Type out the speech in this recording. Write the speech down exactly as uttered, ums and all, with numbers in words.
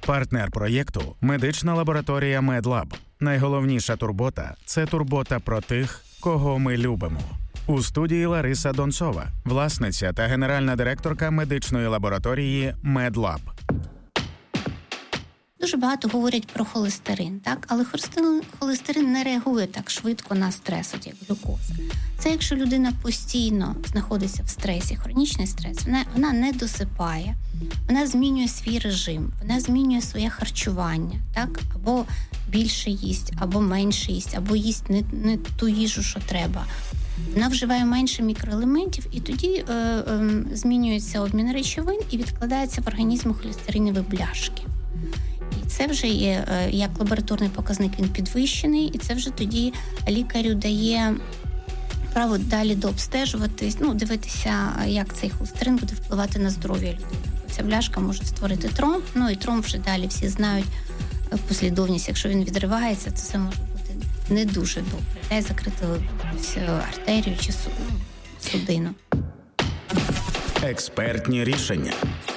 Партнер проєкту – медична лабораторія Медлаб. Найголовніша турбота – це турбота про тих, кого ми любимо. У студії Лариса Донцова, власниця та генеральна директорка медичної лабораторії Медлаб. Дуже багато говорять про холестерин, так? Але холестерин не реагує так швидко на стрес, от як глюкоза. Це якщо людина постійно знаходиться в стресі, хронічний стрес, вона, вона не досипає, вона змінює свій режим, вона змінює своє харчування, так? Або більше їсть, або менше їсть, або їсть не, не ту їжу, що треба. Вона вживає менше мікроелементів, і тоді е, е, змінюється обмін речовин і відкладається в організму холестеринові бляшки. І це вже є, як лабораторний показник, він підвищений, і це вже тоді лікарю дає право далі дообстежувати, ну, дивитися, як цей холестерин буде впливати на здоров'я людини. Ця бляшка може створити тромб, ну і тромб вже далі всі знають послідовність. Якщо він відривається, то це може бути не дуже добре. Дай закрити артерію чи судину. Експертні рішення.